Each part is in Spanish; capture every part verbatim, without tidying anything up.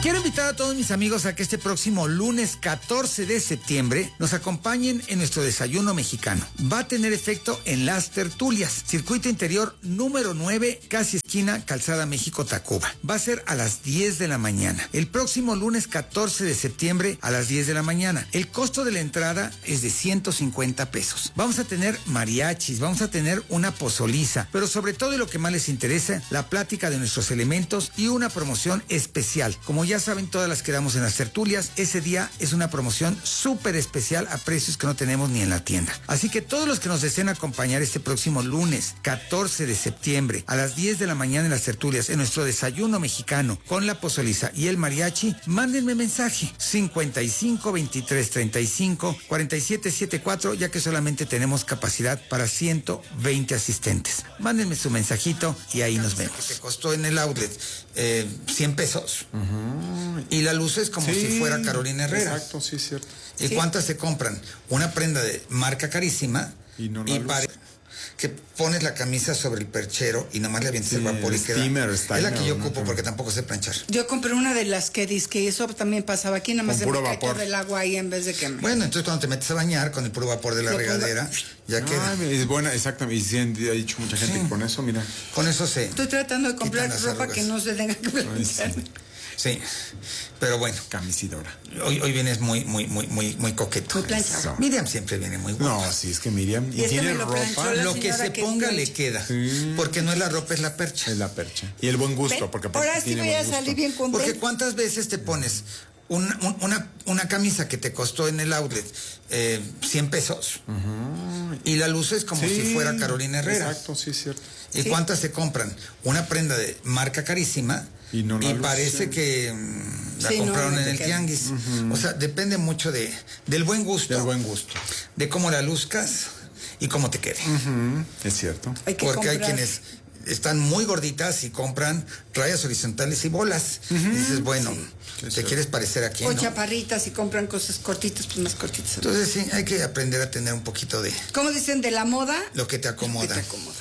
Quiero invitar a todos mis amigos a que este próximo lunes catorce de septiembre nos acompañen en nuestro desayuno mexicano. Va a tener efecto en Las Tertulias, circuito interior número nueve, casi esquina Calzada México-Tacuba. Va a ser a las diez de la mañana. El próximo lunes catorce de septiembre a las diez de la mañana. El costo de la entrada es de ciento cincuenta pesos. Vamos a tener mariachis, vamos a tener una pozoliza, pero sobre todo y lo que más les interesa, la plática de nuestros elementos y una promoción especial. Como ya saben, todas las que damos en Las Tertulias, ese día es una promoción súper especial a precios que no tenemos ni en la tienda. Así que todos los que nos deseen acompañar este próximo lunes catorce de septiembre a las diez de la mañana en Las Tertulias, en nuestro desayuno mexicano con la pozoliza y el mariachi, mándenme mensaje cincuenta y cinco, veintitrés, treinta y cinco, cuarenta y siete setenta y cuatro, ya que solamente tenemos capacidad para ciento veinte asistentes. Mándenme su mensajito y ahí nos vemos. Te costó en el outlet eh, cien pesos. Uh-huh. Y la luz es como sí, si fuera Carolina Herrera. Exacto, sí, cierto. ¿Y sí. cuántas se compran? Una prenda de marca carísima y, no y pare... que pones la camisa sobre el perchero y nomás le avientas sí, el vapor y queda. Steamer, es la que yo ocupo no, porque tampoco sé planchar. Yo compré una de las que dice que eso también pasaba aquí, nada más se me cae todo el agua ahí en vez de que me... Bueno, entonces cuando te metes a bañar con el puro vapor de la Lo regadera, pongo... ya no, queda. Es buena, exactamente. Y sí, ha dicho mucha gente sí. con eso, mira. Con eso sé. Estoy tratando de comprar ropa que no se tenga que planchar. Sí, pero bueno. Camisidora. Hoy, hoy vienes muy, muy, muy, muy, muy coqueto. Muy planchado. Miriam siempre viene muy guapa. No, sí, es que Miriam. Y, y tiene lo ropa. Lo que se que ponga le queda. Sí. Porque no es la ropa, es la percha. Es la percha. Y el buen gusto. ¿Ven? Porque ahora sí voy a salir bien contento. Porque cuántas veces te pones una, una, una camisa que te costó en el outlet eh, cien pesos. Uh-huh. Y la luz es como sí. si fuera Carolina Herrera. Exacto, sí, es cierto. ¿Y sí. cuántas se compran? Una prenda de marca carísima. Y, no y parece que um, la sí, compraron no, no en el queda. tianguis. Uh-huh. O sea, depende mucho de del buen gusto. Del buen gusto. De cómo la luzcas y cómo te quede. Uh-huh. Es cierto. Hay que Porque comprar. hay quienes están muy gorditas y compran rayas horizontales y bolas. Uh-huh. Y dices, bueno, sí. te cierto. quieres parecer aquí, o ¿no? chaparritas y compran cosas cortitas, pues más cortitas. Entonces sí, hay que aprender a tener un poquito de... ¿Cómo dicen? De la moda. Lo que te acomoda. Lo que te acomoda.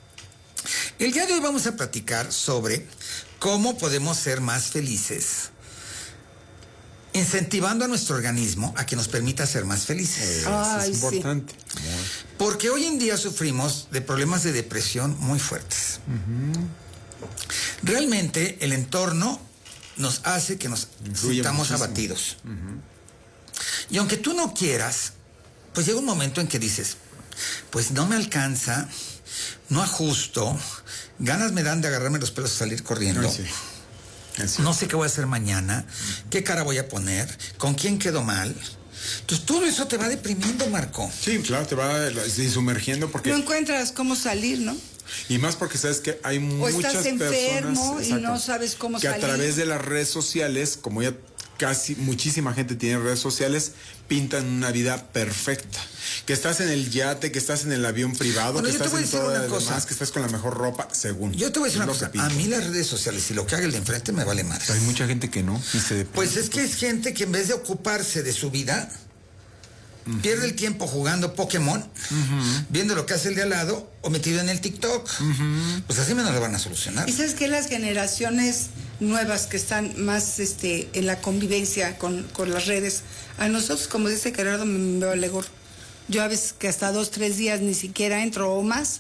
El día de hoy vamos a platicar sobre cómo podemos ser más felices, incentivando a nuestro organismo a que nos permita ser más felices. Ay, es importante. Sí. Porque hoy en día sufrimos de problemas de depresión muy fuertes. Uh-huh. Realmente el entorno nos hace que nos Influye sintamos muchísimo. abatidos. Uh-huh. Y aunque tú no quieras, pues llega un momento en que dices, pues no me alcanza, no ajusto, ganas me dan de agarrarme los pelos y salir corriendo. Ay, sí. No sé qué voy a hacer mañana, qué cara voy a poner, con quién quedo mal. Entonces todo eso te va deprimiendo, Marco. Sí, claro, te va sumergiendo porque... No encuentras cómo salir, ¿no? Y más porque sabes que hay o muchas estás enfermo personas y no sabes cómo que salir. a través de las redes sociales, como ya casi muchísima gente tiene redes sociales, pintan una vida perfecta. Que estás en el yate, que estás en el avión privado, bueno, que estás en todo lo cosa. demás, que estás con la mejor ropa, según. Yo te voy a decir una cosa, a mí las redes sociales y lo que haga el de enfrente me vale más. Hay mucha gente que no. Y se pues es que es gente que en vez de ocuparse de su vida, uh-huh. pierde el tiempo jugando Pokémon, uh-huh. viendo lo que hace el de al lado o metido en el TikTok. Uh-huh. Pues así menos lo van a solucionar. Y sabes que las generaciones nuevas que están más este en la convivencia con, con las redes, a nosotros, como dice Gerardo, me, me vale gorro. Yo a veces que hasta dos, tres días ni siquiera entro o más,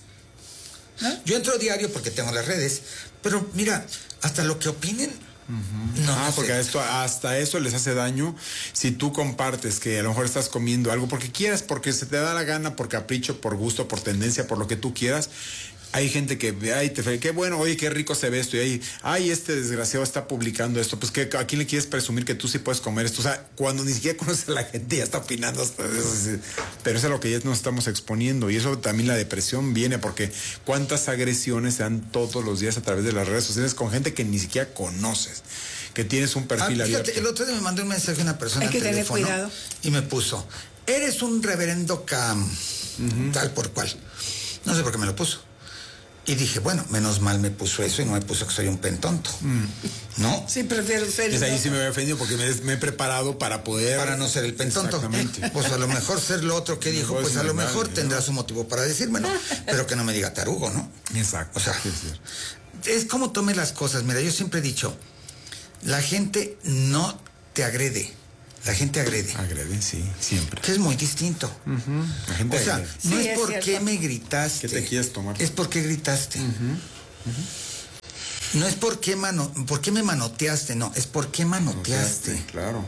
¿no? Yo entro diario porque tengo las redes, pero mira, hasta lo que opinen. Uh-huh. No, ah, no porque sé. esto, hasta eso les hace daño si tú compartes que a lo mejor estás comiendo algo porque quieras, porque se te da la gana, por capricho, por gusto, por tendencia, por lo que tú quieras. Hay gente que, ay, te qué bueno, oye, qué rico se ve esto, y ahí, ay, este desgraciado está publicando esto, pues que a quién le quieres presumir que tú sí puedes comer esto, o sea, cuando ni siquiera conoces a la gente ya está opinando hasta eso, pero eso es a lo que ya nos estamos exponiendo, y eso también la depresión viene, porque cuántas agresiones se dan todos los días a través de las redes sociales con gente que ni siquiera conoces, que tienes un perfil ah, fíjate, abierto. El otro día me mandó un mensaje una persona Hay que tener teléfono, cuidado. Y me puso, eres un reverendo cam, uh-huh. tal por cual, no sé por qué me lo puso. Y dije, bueno, menos mal me puso eso y no me puso que soy un pentonto. Mm. ¿No? Sí, prefiero ser el... Es ahí sí me había ofendido porque me, me he preparado para poder... Para no ser el pentonto. Exactamente. Pues a lo mejor ser lo otro que dijo, pues a lo mejor mal, tendrá ¿no? su motivo para decírmelo, pero que no me diga tarugo, ¿no? Exacto. O sea, sí, sí. Es como tome las cosas. Mira, yo siempre he dicho, La gente no te agrede. La gente agrede. Agrede, sí, siempre. Que es muy distinto. Uh-huh. La gente o sea, agrede. no Sí, es es por cierto. qué me gritaste. ¿Qué te quieres tomar? Es porque gritaste. Uh-huh. Uh-huh. No es por qué, mano, por qué me manoteaste, no, es por qué manoteaste. Manoteaste, claro.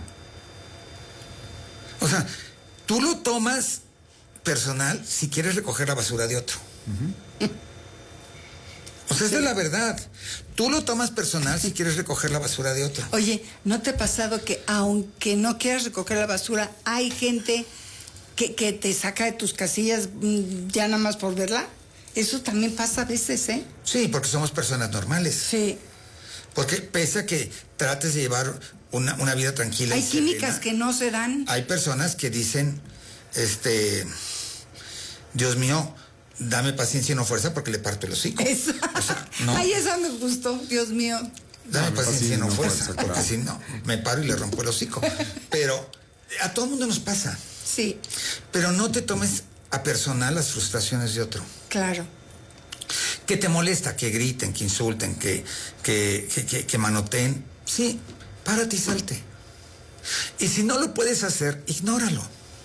O sea, tú lo tomas personal si quieres recoger la basura de otro. Uh-huh. O sea, esa es la verdad. Tú lo tomas personal si quieres recoger la basura de otro. Oye, ¿no te ha pasado que aunque no quieras recoger la basura, hay gente que, que te saca de tus casillas mm, ya nada más por verla? Eso también pasa a veces, ¿eh? Sí, porque somos personas normales. Sí. Porque pese a que trates de llevar una, una vida tranquila. Hay y químicas serena, que no se dan. Hay personas que dicen, este, Dios mío, dame paciencia y no fuerza porque le parto el hocico. Eso. O sea, no. Ay, esa me gustó, Dios mío. Dame Dame paciencia y no, no fuerza, fuerza, porque claro. si no, me paro y le rompo el hocico. Pero a todo el mundo nos pasa. Sí, Pero no te tomes a personal las frustraciones de otro. claro. Que te molesta, que griten, que insulten, que, que, que, que, que manoteen. Sí, párate y salte. Y si no lo puedes hacer, ignóralo.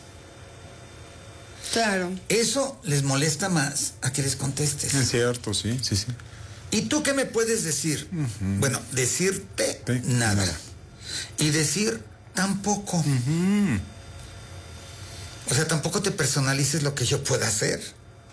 Claro. Eso les molesta más a que les contestes. Es cierto, sí, sí, sí. ¿Y tú qué me puedes decir? Uh-huh. Bueno, decirte Sí, nada. nada. Y decir tampoco. Uh-huh. O sea, tampoco te personalices lo que yo pueda hacer.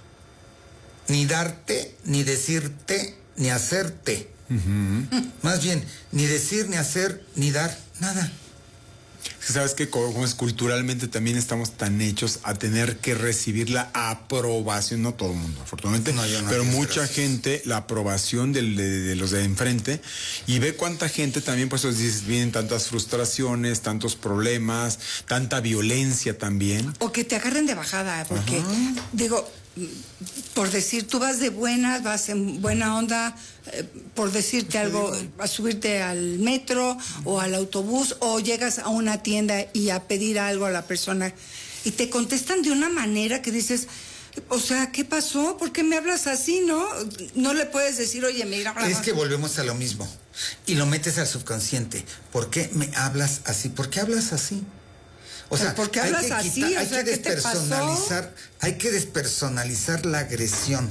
Ni darte, ni decirte, ni hacerte. Uh-huh. Más bien, ni decir, ni hacer, ni dar, nada. Sabes que como es culturalmente también estamos tan hechos a tener que recibir la aprobación, no todo el mundo, afortunadamente, no, yo no, pero Dios, mucha gracias. gente, la aprobación del, de, de los de enfrente, y ve cuánta gente también, pues dices, vienen tantas frustraciones, tantos problemas, tanta violencia también. O que te agarren de bajada, porque, ajá, digo, por decir, tú vas de buena, vas en buena onda, eh, por decirte algo, a subirte al metro o al autobús, o llegas a una tienda y a pedir algo a la persona y te contestan de una manera que dices, o sea, ¿qué pasó? ¿Por qué me hablas así, no? No le puedes decir, oye, mira... Es que volvemos a lo mismo y lo metes al subconsciente. ¿Por qué me hablas así? ¿Por qué hablas así? O sea, ¿por qué hablas hay que así? quitar, O hay sea, que ¿qué te despersonalizar, hay que despersonalizar la agresión.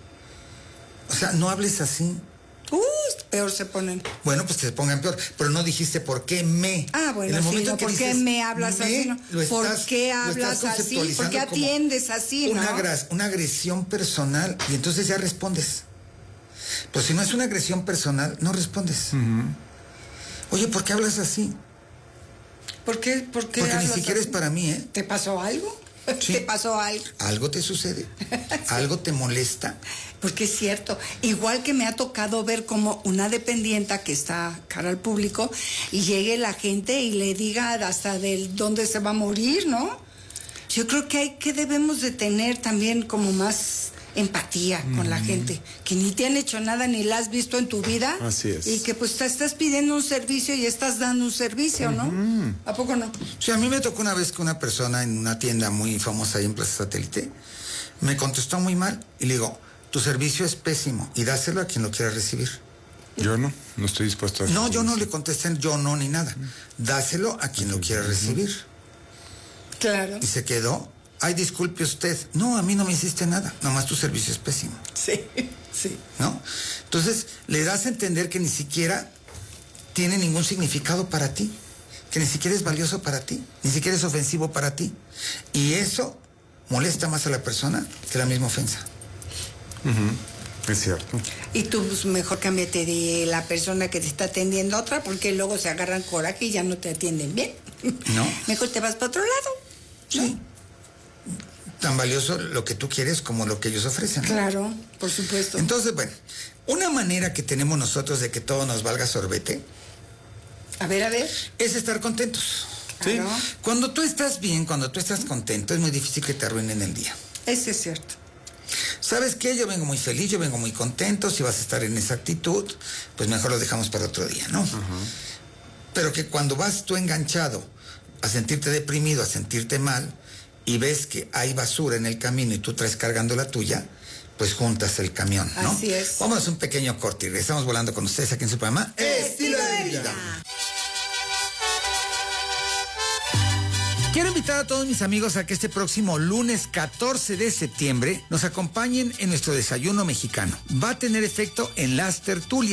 O sea, no hables así. Uh, peor se ponen. Bueno, pues que se pongan peor, pero no dijiste por qué me. Ah, bueno, en el sí, momento no, en que ¿por qué dices, me hablas me, así? No? lo estás- ¿Por qué lo hablas estás así? ¿Por qué conceptualizando como atiendes así, Una, no? agras- una agresión personal y entonces ya respondes. Pues si no es una agresión personal, no respondes. Uh-huh. Oye, ¿por qué hablas así? ¿Por qué, por qué Porque ni hablas siquiera así? es para mí, ¿eh? ¿Te pasó algo? Sí. ¿Te pasó algo? ¿Algo te sucede? ¿Algo te molesta? Porque es cierto, igual que me ha tocado ver como una dependienta que está cara al público y llegue la gente y le diga hasta de dónde se va a morir, ¿no? Yo creo que hay que debemos de tener también como más empatía con mm. la gente, que ni te han hecho nada ni la has visto en tu vida. Así es. Y que pues te estás pidiendo un servicio y estás dando un servicio, ¿no? Uh-huh. ¿A poco no? Sí, a mí me tocó una vez que una persona en una tienda muy famosa ahí en Plaza Satélite me contestó muy mal y le digo, tu servicio es pésimo y dáselo a quien lo quiera recibir. Yo no, no estoy dispuesto a... No, yo no le contesté yo no ni nada. Dáselo a quien lo quiera recibir. Claro. Y se quedó. Ay, disculpe usted. No, a mí no me hiciste nada. Nomás tu servicio es pésimo. Sí, sí. ¿No? Entonces, le das a entender que ni siquiera tiene ningún significado para ti. Que ni siquiera es valioso para ti. Ni siquiera es ofensivo para ti. Y eso molesta más a la persona que la misma ofensa. Uh-huh. Es cierto. Y tú pues, mejor cámbiate de la persona que te está atendiendo a otra, porque luego se agarran coraje y ya no te atienden bien. No. Mejor te vas para otro lado. Sí. Tan valioso lo que tú quieres como lo que ellos ofrecen. Claro, por supuesto. Entonces, bueno, una manera que tenemos nosotros de que todo nos valga sorbete A ver, a ver. es estar contentos. Claro. ¿Sí? Cuando tú estás bien, cuando tú estás contento, es muy difícil que te arruinen el día. Ese es cierto. ¿Sabes qué? Yo vengo muy feliz, yo vengo muy contento. Si vas a estar en esa actitud, pues mejor lo dejamos para otro día, ¿no? Uh-huh. Pero que cuando vas tú enganchado a sentirte deprimido, a sentirte mal, y ves que hay basura en el camino y tú traes cargando la tuya, pues juntas el camión, ¿no? Así es. Vámonos a un pequeño corte y regresamos volando con ustedes aquí en su programa Estilo de vida. Quiero invitar a todos mis amigos a que este próximo lunes catorce de septiembre nos acompañen en nuestro desayuno mexicano. Va a tener efecto en las tertulias.